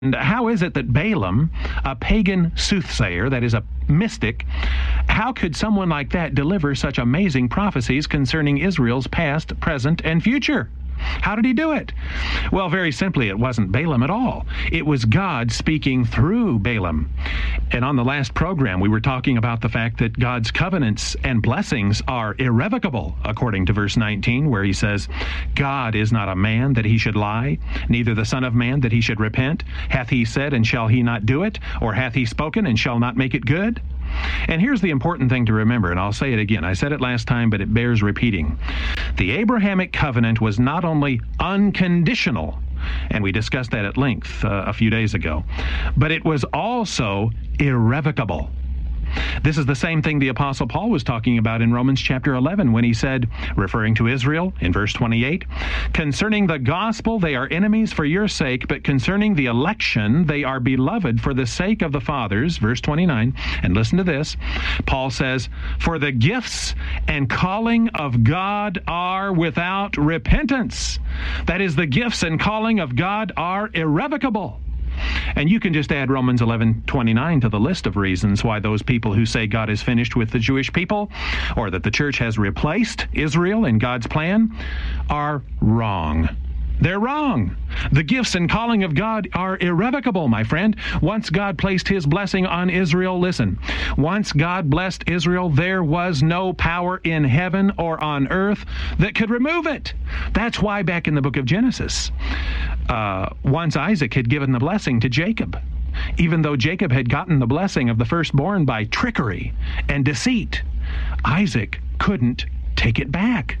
And how is it that Balaam, a pagan soothsayer, that is a mystic, how could someone like that deliver such amazing prophecies concerning Israel's past, present, and future? How did he do it? Well, very simply, it wasn't Balaam at all. It was God speaking through Balaam. And on the last program, we were talking about the fact that God's covenants and blessings are irrevocable, according to verse 19, where he says, God is not a man that he should lie, neither the son of man that he should repent. Hath he said, and shall he not do it? Or hath he spoken, and shall not make it good? And here's the important thing to remember, and I'll say it again. I said it last time, but it bears repeating. The Abrahamic covenant was not only unconditional, and we discussed that at length a few days ago, but it was also irrevocable. This is the same thing the Apostle Paul was talking about in Romans chapter 11 when he said, referring to Israel in verse 28, concerning the gospel they are enemies for your sake, but concerning the election they are beloved for the sake of the fathers, verse 29. And listen to this. Paul says, for the gifts and calling of God are without repentance. That is, the gifts and calling of God are irrevocable. And you can just add Romans 11:29 to the list of reasons why those people who say God is finished with the Jewish people, or that the church has replaced Israel in God's plan, are wrong. They're wrong. The gifts and calling of God are irrevocable, my friend. Once God placed his blessing on Israel, listen, once God blessed Israel, there was no power in heaven or on earth that could remove it. That's why back in the book of Genesis, once Isaac had given the blessing to Jacob, even though Jacob had gotten the blessing of the firstborn by trickery and deceit, Isaac couldn't take it back.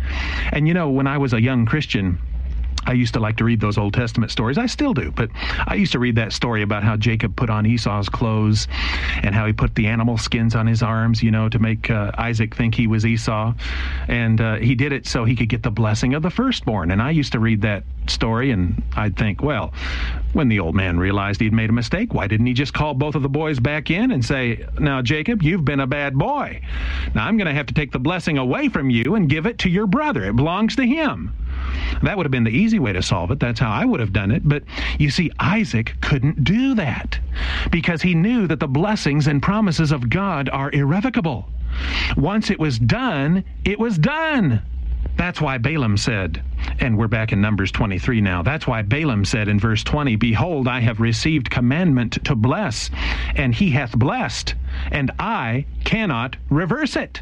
And you know, when I was a young Christian, I used to like to read those Old Testament stories. I still do, but I used to read that story about how Jacob put on Esau's clothes and how he put the animal skins on his arms, you know, to make Isaac think he was Esau. And he did it so he could get the blessing of the firstborn. And I used to read that story and I'd think, well, when the old man realized he'd made a mistake, why didn't he just call both of the boys back in and say, now, Jacob, you've been a bad boy. Now I'm going to have to take the blessing away from you and give it to your brother. It belongs to him. That would have been the easy way to solve it. That's how I would have done it. But you see, Isaac couldn't do that because he knew that the blessings and promises of God are irrevocable. Once it was done, it was done. That's why Balaam said, and we're back in Numbers 23 now, that's why Balaam said in verse 20, behold, I have received commandment to bless, and he hath blessed, and I cannot reverse it.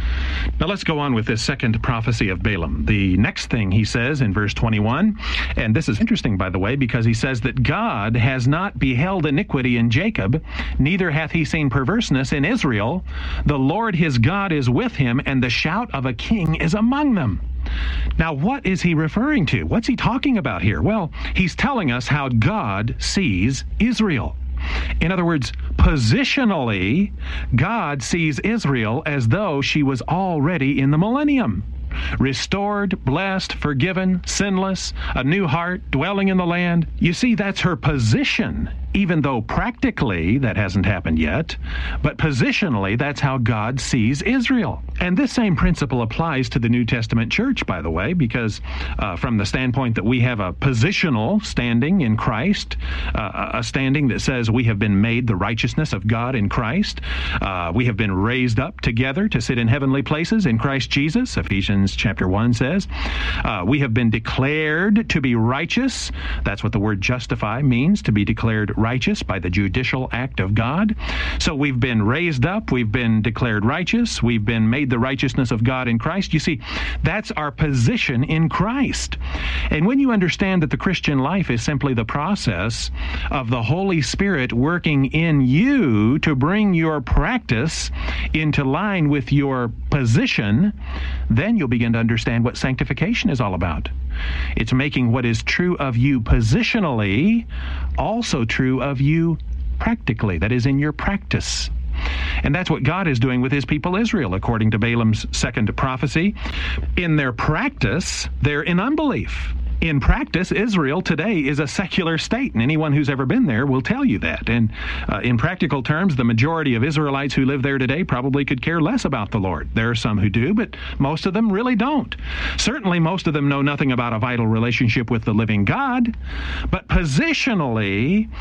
Now let's go on with this second prophecy of Balaam. The next thing he says in verse 21, and this is interesting, by the way, because he says that God has not beheld iniquity in Jacob, neither hath he seen perverseness in Israel. The Lord his God is with him, and the shout of a king is among them. Now, what is he referring to? What's he talking about here? Well, he's telling us how God sees Israel. In other words, positionally, God sees Israel as though she was already in the millennium. Restored, blessed, forgiven, sinless, a new heart, dwelling in the land. You see, that's her position, even though practically that hasn't happened yet. But positionally, that's how God sees Israel. And this same principle applies to the New Testament church, by the way, because from the standpoint that we have a positional standing in Christ, a standing that says we have been made the righteousness of God in Christ. We have been raised up together to sit in heavenly places in Christ Jesus, Ephesians chapter 1 says. We have been declared to be righteous. That's what the word justify means, to be declared righteous by the judicial act of God. So we've been raised up, we've been declared righteous, we've been made the righteousness of God in Christ. You see, that's our position in Christ. And when you understand that the Christian life is simply the process of the Holy Spirit working in you to bring your practice into line with your position, then you'll begin to understand what sanctification is all about. It's making what is true of you positionally also true of you practically, that is, in your practice. And that's what God is doing with his people Israel, according to Balaam's second prophecy. In their practice, they're in unbelief. In practice, Israel today is a secular state, and anyone who's ever been there will tell you that. And in practical terms, the majority of Israelites who live there today probably could care less about the Lord. There are some who do, but most of them really don't. Certainly, most of them know nothing about a vital relationship with the living God. But positionally,